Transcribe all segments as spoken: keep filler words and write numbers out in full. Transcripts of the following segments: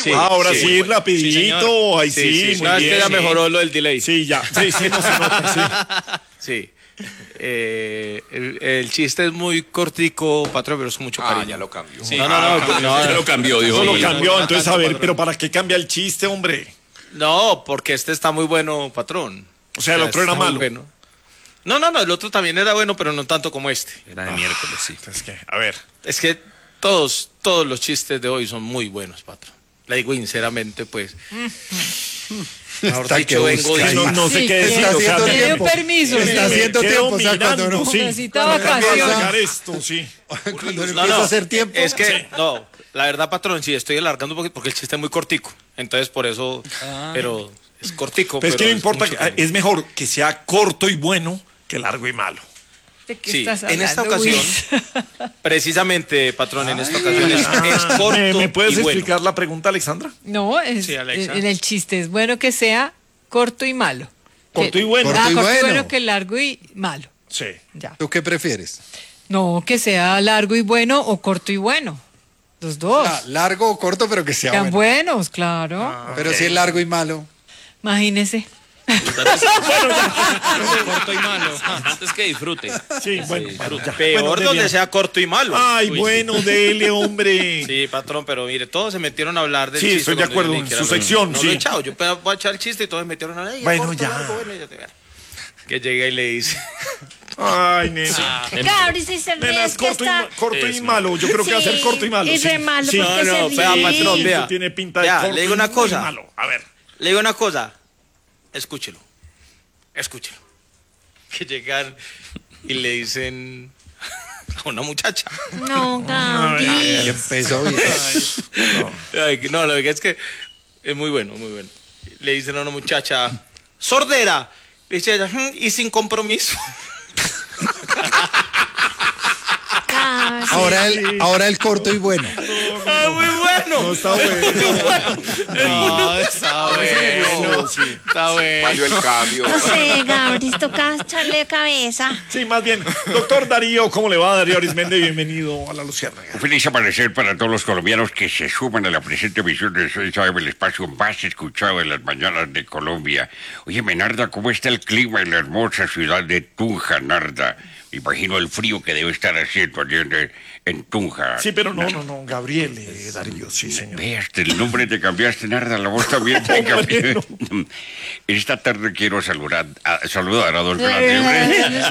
Sí, ahora sí, sí, bueno. rapidito, ahí sí, sí, muy no, es bien. que ya Sí. mejoró lo del delay. Sí, ya, sí, sí, no se nota, sí. Sí. Eh, el, el chiste es muy cortico, patrón, pero es con mucho Ah, cariño. ya lo cambió. No, no, no, no, no, Ya lo cambió, dijo. No lo Sí, cambió, no, no entonces tanto, a ver, patrón. pero ¿para qué cambia el chiste, hombre? No, porque este está muy bueno, patrón. O sea, el otro era está muy malo. bueno. No, no, no, el otro también era bueno, pero no tanto como este. Era de miércoles, sí. Es que, a ver. Es que todos, todos los chistes de hoy son muy buenos, patrón. Le digo sinceramente, pues. Mejor Está dicho, que vengo busca de- No, no sé Sí, qué que decir. está O sea, haciendo me- Tiene tiempo. un permiso. me- Está me haciendo quedo tiempo, o sea, cuando mirando, no- sí. Necesita Cuando empieza a vacaciones. sacar esto, sí. Cuando le No, empieza no, a hacer tiempo. es que, no, la verdad, patrón, sí, estoy alargando un poquito porque el chiste es muy cortico. Entonces, por eso, pero es cortico. Pero es que no importa, mucho cariño. es mejor que sea corto y bueno que largo y malo. ¿De qué Sí, estás en esta hablando, ocasión, Luis? precisamente, patrón, en esta ocasión es, es corto ¿Me, me puedes y bueno. explicar la pregunta, Alexandra? No, es, Sí, Alexa. en el chiste es bueno que sea corto y malo. Corto Que- y bueno. Ah, Corto y corto y bueno. bueno que largo y malo. Sí. Ya. ¿Tú qué prefieres? No, que sea largo y bueno o corto y bueno. Los dos. Ah, largo o corto, pero que sea Sean bueno. buenos, claro. Pero si es largo y malo. Imagínese. Corto y malo. Antes que disfrute. Sí, bueno. bueno, ya. Peor Bueno, donde Delia. sea corto y malo. Ay, Uy, bueno, dele, hombre. Sí, patrón, pero mire, todos se metieron a hablar del Sí, chiste. estoy de cuando yo acuerdo, ni en siquiera su lo- sección, no sí. lo he echado, yo voy a echar el chiste y todos se metieron a hablar. Bueno, ya. Que llega y le dice. Ay, nene. Gabri, si se ríe, Nena, es es que corto, y, está... ma- corto y Eso. malo. Yo creo que va a ser Sí, corto y malo. y sí. re malo, Sí. porque No, no, se vea, ríe. patrón, Sí, vea. eso tiene pinta de Vea, corto le digo y una muy cosa. malo. A ver. Le digo una cosa. Escúchelo. Escúchelo. Que llegan y le dicen a una muchacha. No, Gabri. Y empezó bien. Ay, que- no, lo que es que es muy bueno, muy bueno. Le dicen a una muchacha, sordera. Le dice ella, "Mm, y sin compromiso. Gabri. Ahora el, ahora el corto y bueno. Ah, muy bueno. No está bueno. No, está bueno. Sí. Está bueno. Valió el cambio. No sé, Gabri, toca echarle cabeza. Sí, más bien. Doctor Darío, ¿cómo le va, Darío Arismendi? Bienvenido a la Luciérnaga. Un feliz amanecer para todos los colombianos que se suman a la presente emisión de seis A M, el espacio más escuchado en las mañanas de Colombia. Oye, Narda, ¿cómo está el clima en la hermosa ciudad de Tunja, Narda? Me imagino el frío que debe estar haciendo allí en, en Tunja. Sí, pero no, no, no. Gabriel eh, Darío, sí, señor. Ve, hasta el nombre te cambiaste, Narda, la voz también te cambió. Esta tarde quiero saludar a, saludar a dos grandes,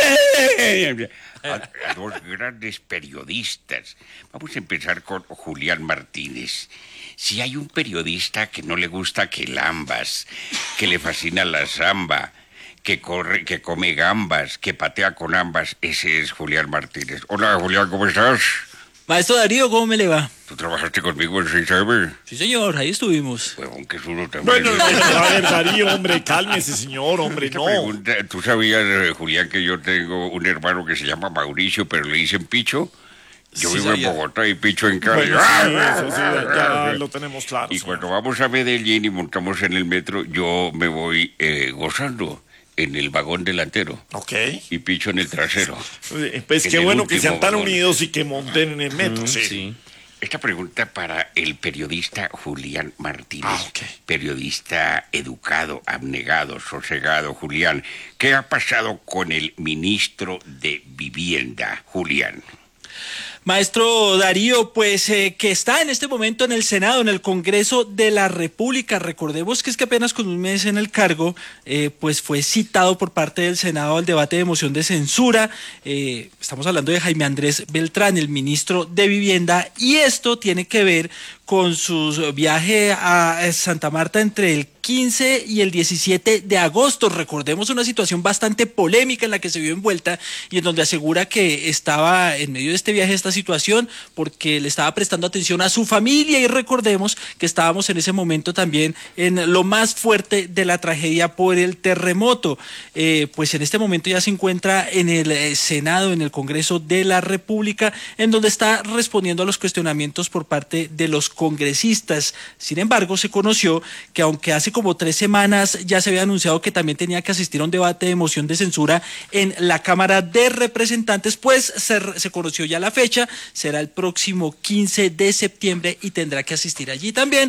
a, a dos grandes periodistas. Vamos a empezar con Julián Martínez. Si hay un periodista que no le gusta que lambas, que le fascina la samba, que corre, que come gambas, que patea con ambas, ese es Julián Martínez. Hola, Julián, ¿cómo estás? Maestro Darío, ¿cómo me le va? ¿Tú trabajaste conmigo en seis A M? Sí, señor, ahí estuvimos. Huevón, que es uno también. Bueno, bueno, a ver, Darío, hombre, cálmese, señor, hombre, Esta no. pregunta, ¿tú sabías, eh, Julián, que yo tengo un hermano que se llama Mauricio, pero le dicen Picho? Yo Sí, vivo sabía. en Bogotá y Picho en Cali. Bueno, sí, eso sí, ya lo tenemos claro. Y señor. cuando vamos a Medellín y montamos en el metro, yo me voy eh, gozando en el vagón delantero Ok. y Picho en el trasero. Eh, Pues En qué el bueno que último sean tan vagón. unidos y que monten en el metro, sí. Sí. Esta pregunta para el periodista Julián Martínez. Ah, ok. Periodista educado, abnegado, sosegado. Julián, ¿qué ha pasado con el ministro de Vivienda, Julián? Maestro Darío, pues eh, que está en este momento en el Senado, en el Congreso de la República. Recordemos que es que apenas con un mes en el cargo, eh, pues fue citado por parte del Senado al debate de moción de censura. Eh, estamos hablando de Jaime Andrés Beltrán, el ministro de Vivienda, y esto tiene que ver con su viaje a Santa Marta entre el quince y el diecisiete de agosto. Recordemos una situación bastante polémica en la que se vio envuelta y en donde asegura que estaba en medio de este viaje, esta situación, porque le estaba prestando atención a su familia, y recordemos que estábamos en ese momento también en lo más fuerte de la tragedia por el terremoto. Eh, pues en este momento ya se encuentra en el eh, Senado, en el Congreso de la República, en donde está respondiendo a los cuestionamientos por parte de los congresistas. Sin embargo, se conoció que aunque hace como tres semanas ya se había anunciado que también tenía que asistir a un debate de moción de censura en la Cámara de Representantes, pues se, se conoció ya la fecha, será el próximo quince de septiembre y tendrá que asistir allí también